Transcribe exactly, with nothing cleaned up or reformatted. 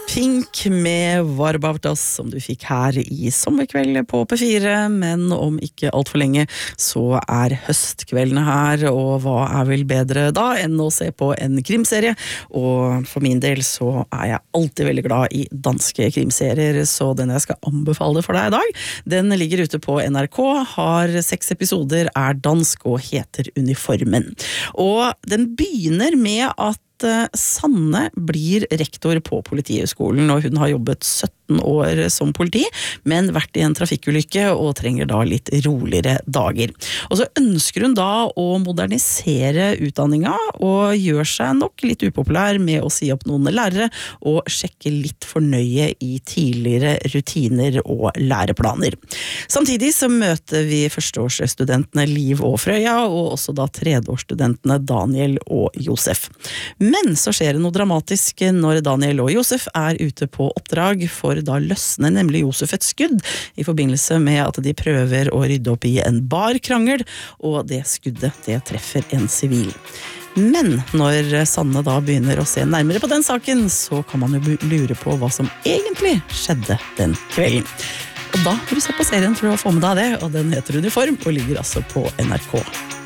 Pink med What About Us som du fikk her i sommerkveld på P fire, men om ikke alt for lenge så er høstkveldene her, og hva er vel bedre da enn å se på en krimserie, og for min del så er jeg alltid veldig glad i danske krimserier, så den jeg skal anbefale for deg i dag, den ligger ute på N R K, har seks episoder, er dansk og heter Uniformen. Og den begynner med at Sanne blir rektor på Politihøgskolen, og hun har jobbet sytten år som politi, men vært i en trafikkulykke og trenger da litt roligere dager. Og så ønsker hun da å modernisere utdanninga, og gjør seg nok litt upopulær med å si opp noen lærere, og sjekke litt for nøye i tidligere rutiner og læreplaner. Samtidig så møter vi førsteårsstudentene Liv og Frøya, og også da tredjeårsstudentene Daniel og Josef. Men så skjer det noe dramatisk når Daniel og Josef er ute på oppdrag, for da løsner nemlig Josef et skudd i forbindelse med at de prøver å rydde opp i en barkrangel, og det skuddet det treffer en sivil. Men når Sanne da begynner å se nærmere på den saken, så kan man jo lure på hva som egentlig skjedde den kvelden. Og da har du sett på serien for å få med deg det, og den heter Uniform og ligger altså på N R K.